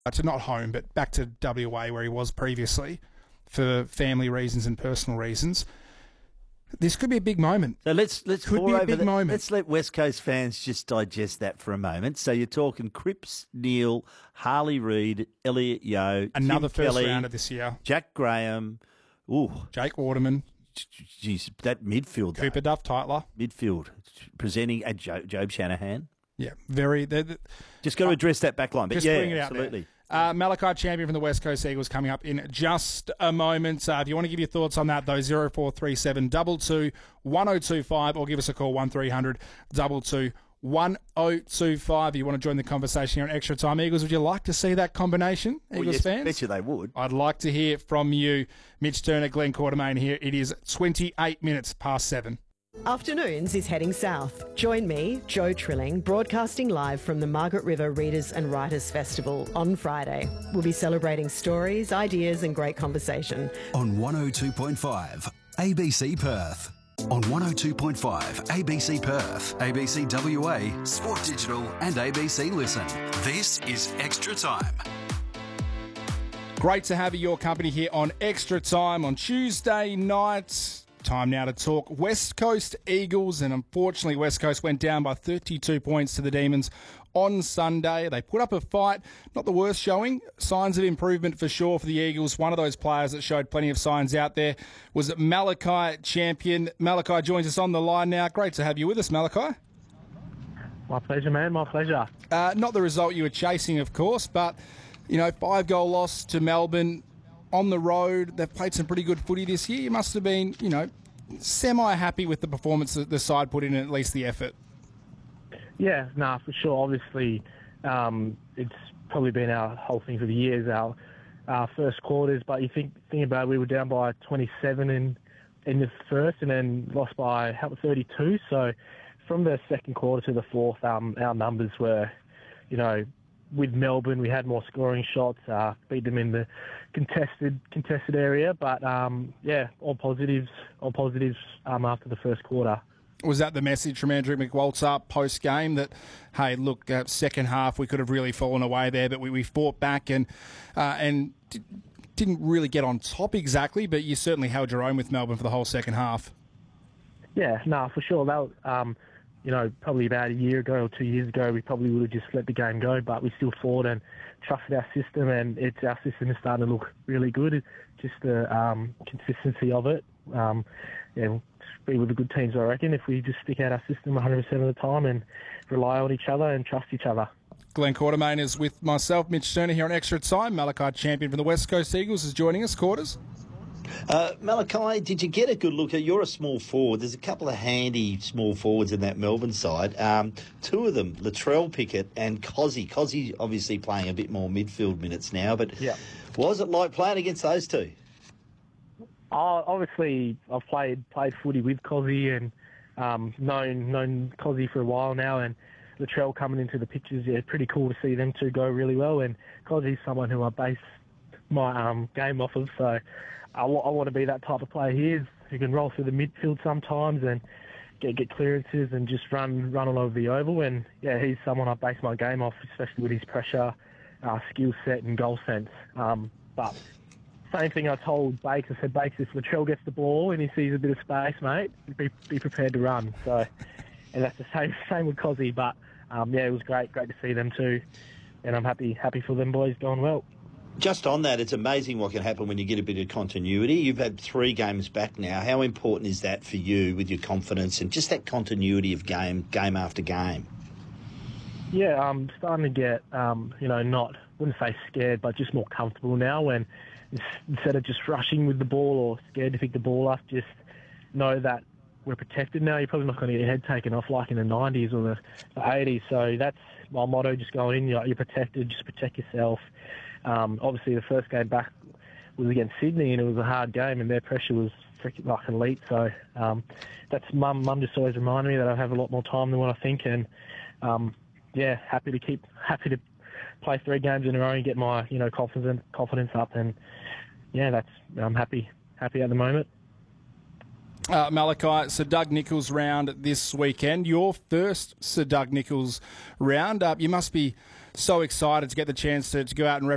to not home, but back to WA where he was previously for family reasons and personal reasons. This could be a big moment. So let's could be a big moment. Let's let West Coast fans just digest that for a moment. So you're talking Cripps, Neale, Harley Reid, Elliot Yeo, another Tim first Kelly, rounder this year. Jack Graham, Jake Waterman, geez, that midfield, Cooper Duff Tytler, midfield presenting at Job Shanahan. Yeah, very. Just got to address that back line. But just yeah, putting it out absolutely. there. Malachi Champion from the West Coast Eagles coming up in just a moment. If you want to give your thoughts on that, though, 0437 22 1025 or give us a call 1300 22 1025. You want to join the conversation here on Extra Time. Eagles, would you like to see that combination, Eagles fans? I bet you they would. I'd like to hear from you. Mitch Turner, Glenn Quartermain here. It is 28 minutes past 7. Afternoons is heading south. Join me, Joe Trilling, broadcasting live from the Margaret River Readers and Writers Festival on Friday. We'll be celebrating stories, ideas and great conversation. On 102.5 ABC Perth. On 102.5 ABC Perth, ABC WA, Sport Digital and ABC Listen. This is Extra Time. Great to have your company here on Extra Time on Tuesday night. Time now to talk West Coast Eagles, and unfortunately West Coast went down by 32 points to the Demons on Sunday. They put up a fight, not the worst showing. Signs of improvement for sure for the Eagles. One of those players that showed plenty of signs out there was Malachi Champion. Malachi joins us on the line now. Great to have you with us, Malachi. My pleasure, man. My pleasure. Not the result you were chasing, of course, but 5-goal loss to Melbourne on the road. They've played some pretty good footy this year. You must have been, semi-happy with the performance that the side put in, at least the effort. Yeah, for sure. Obviously, it's probably been our whole thing for the years, our first quarters. But you think about it, we were down by 27 in the first and then lost by 32. So from the second quarter to the fourth, our numbers were, with Melbourne, we had more scoring shots, beat them in the contested area. But, all positives after the first quarter. Was that the message from Andrew McWalter post-game that, hey, look, second half we could have really fallen away there, but we fought back and didn't really get on top exactly, but you certainly held your own with Melbourne for the whole second half? Yeah, for sure. That was, probably about a year ago or 2 years ago, we probably would have just let the game go, but we still fought and trusted our system, and our system is starting to look really good. It's just the consistency of it. Be with the good teams, I reckon, if we just stick out our system 100% of the time and rely on each other and trust each other. Glenn Quartermain is with myself, Mitch Turner, here on Extra Time. Malachi Champion from the West Coast Eagles is joining us. Quarters. Malachi, did you get a good look at? You're a small forward. There's a couple of handy small forwards in that Melbourne side. Two of them, Latrell Pickett and Cozzy. Cozzy obviously playing a bit more midfield minutes now, but what was it like playing against those two? Obviously, I've played footy with Cozzy and known Cozzy for a while now, and Latrell coming into the pictures, pretty cool to see them two go really well. And Cozzy's someone who I base my game off of, so I want to be that type of player he is, who can roll through the midfield sometimes and get clearances and just run all over the oval. And he's someone I base my game off, especially with his pressure, skill set and goal sense. But same thing I told Bakes. I said, Bakes, if Latrell gets the ball and he sees a bit of space, mate, be prepared to run. So, and that's the same with Cozzy. But it was great to see them too, and I'm happy for them boys going well. Just on that, it's amazing what can happen when you get a bit of continuity. You've had 3 games back now. How important is that for you with your confidence and just that continuity of game after game? Yeah, I'm starting to get, wouldn't say scared, but just more comfortable now. When instead of just rushing with the ball or scared to pick the ball up, just know that we're protected now. You're probably not going to get your head taken off like in the 90s or the 80s. So that's my motto, just going in. You're protected, just protect yourself. Obviously, the first game back was against Sydney, and it was a hard game, and their pressure was freaking like elite. So that's Mum just always reminded me that I have a lot more time than what I think, and happy to play 3 games in a row and get my confidence up, and I'm happy at the moment. Malachi, Sir Doug Nicholls round this weekend. Your first Sir Doug Nicholls round. You must be so excited to get the chance to go out and